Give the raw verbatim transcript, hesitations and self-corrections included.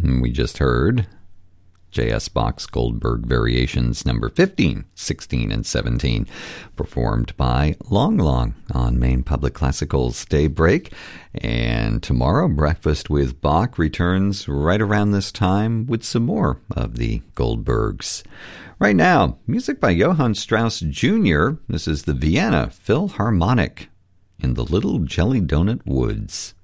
We just heard J S. Bach's Goldberg Variations number fifteen, sixteen, and seventeen, performed by Long Long on Maine Public Classical's Daybreak. And tomorrow, Breakfast with Bach returns right around this time with some more of the Goldbergs. Right now, music by Johann Strauss Junior This is the Vienna Philharmonic in the Little Jelly Donut Woods.